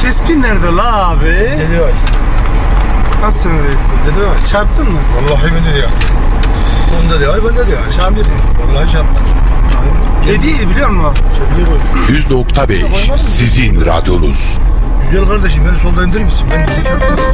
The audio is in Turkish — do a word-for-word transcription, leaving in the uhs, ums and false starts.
tespih nerede la abi? Dede var. Nasıl sen öyle? Dede var. Çarptın mı? Vallahi ben de ya. Onda de var, bende de yani. Çarptı. Vallahi çarptım. Hediyeydi biliyor musun? Çebiye koymuş. yüz nokta beş sizin radyonuz. Güzel kardeşim, beni solda indirir misin? Ben de